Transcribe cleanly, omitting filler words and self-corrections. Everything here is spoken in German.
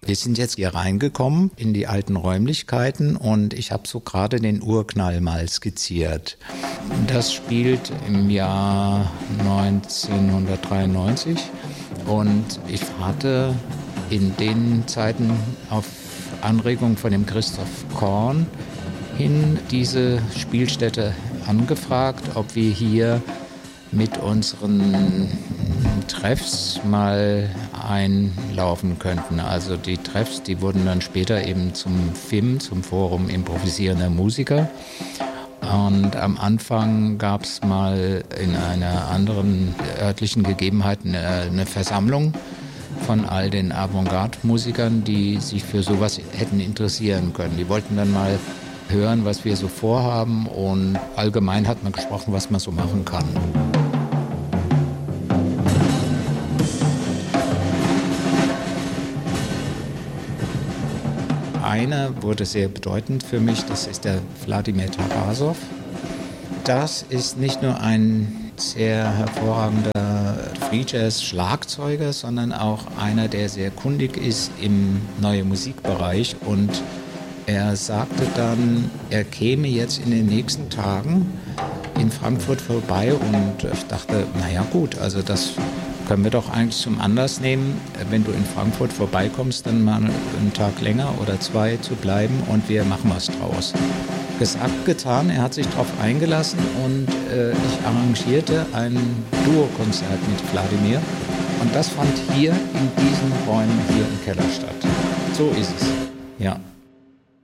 Wir sind jetzt hier reingekommen in die alten Räumlichkeiten und ich habe so gerade den Urknall mal skizziert. Das spielt im Jahr 1993 und ich hatte in den Zeiten auf Anregung von dem Christoph Korn hin diese Spielstätte angefragt, ob wir hier mit unseren Treffs mal einlaufen könnten. Also die Treffs, die wurden dann später eben zum FIM, zum Forum Improvisierender Musiker. Und am Anfang gab es mal in einer anderen örtlichen Gegebenheit eine Versammlung von all den Avantgarde-Musikern, die sich für sowas hätten interessieren können. Die wollten dann mal hören, was wir so vorhaben, und allgemein hat man gesprochen, was man so machen kann. Einer wurde sehr bedeutend für mich, das ist der Wladimir Tarasow. Das ist nicht nur ein sehr hervorragender Free-Jazz-Schlagzeuger, sondern auch einer, der sehr kundig ist im neuen Musikbereich. Und er sagte dann, er käme jetzt in den nächsten Tagen in Frankfurt vorbei, und ich dachte, naja gut, also das können wir doch eigentlich zum Anlass nehmen, wenn du in Frankfurt vorbeikommst, dann mal einen Tag länger oder zwei zu bleiben und wir machen was draus. Gesagt, getan, er hat sich darauf eingelassen und ich arrangierte ein Duo-Konzert mit Wladimir, und das fand hier in diesen Räumen hier im Keller statt. So ist es, ja.